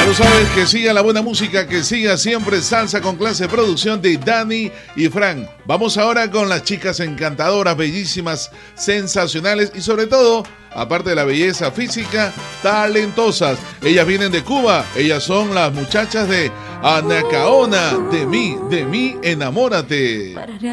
Tú sabes que siga la buena música, que siga siempre Salsa con Clase, producción de Dani y Fran. Vamos ahora con las chicas encantadoras, bellísimas, sensacionales y sobre todo, aparte de la belleza física, talentosas. Ellas vienen de Cuba, ellas son las muchachas de Anacaona, de mí, enamórate.